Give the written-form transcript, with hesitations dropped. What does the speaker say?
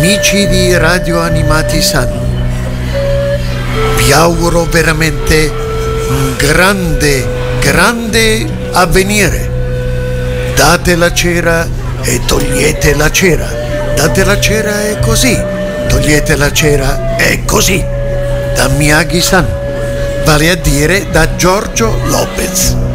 Amici di Radio Animati San, vi auguro veramente un grande avvenire. Date la cera e togliete la cera. Date la cera e così. Togliete la cera e così. Da Miyagi-san, vale a dire da Giorgio Lopez.